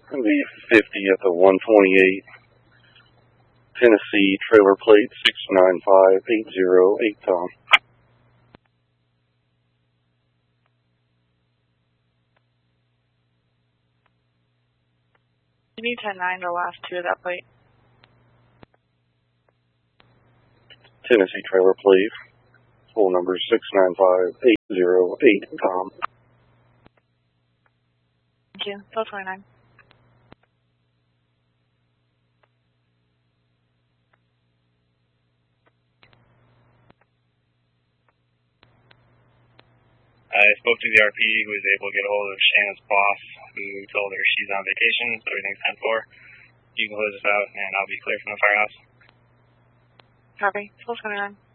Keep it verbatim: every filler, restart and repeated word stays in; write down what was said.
Gonna be fifty at the one twenty-eight. Tennessee, trailer plate six nine five eight zero eight, Tom. You need ten nine, the last two of that plate. Tennessee, trailer plate. Full number six nine five eight zero eight, Tom. Thank you. Still twenty-nine. I spoke to the R P who was able to get a hold of Shannon's boss, who told her she's on vacation, so everything's ten four. You can close this out, and I'll be clear from the firehouse. Copy. Still twenty-nine.